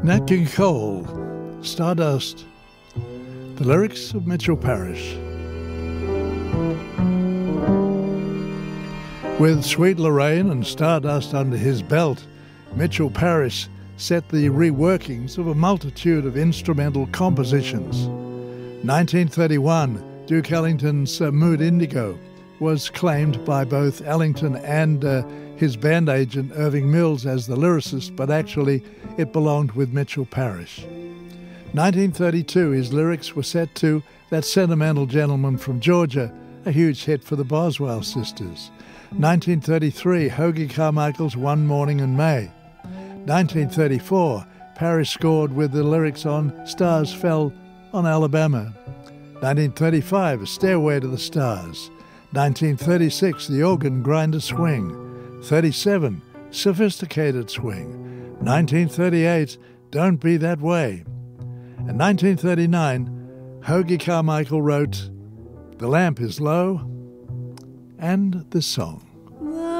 Nat King Cole, Stardust. The lyrics of Mitchell Parish. With Sweet Lorraine and Stardust under his belt, Mitchell Parish set the reworkings of a multitude of instrumental compositions. 1931, Duke Ellington's Mood Indigo was claimed by both Ellington and his band agent Irving Mills as the lyricist, but actually it belonged with Mitchell Parish. 1932, his lyrics were set to That Sentimental Gentleman from Georgia, a huge hit for the Boswell sisters. 1933, Hoagy Carmichael's One Morning in May. 1934, Parish scored with the lyrics on Stars Fell on Alabama. 1935, A Stairway to the Stars. 1936, The Organ Grinder Swing. 37, Sophisticated Swing. 1938, Don't Be That Way. And 1939, Hoagy Carmichael wrote The Lamp is Low and this song.